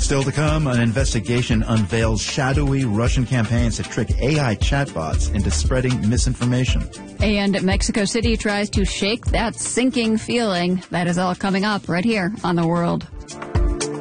Still to come, an investigation unveils shadowy Russian campaigns to trick AI chatbots into spreading misinformation. And Mexico City tries to shake that sinking feeling. That is all coming up right here on The World.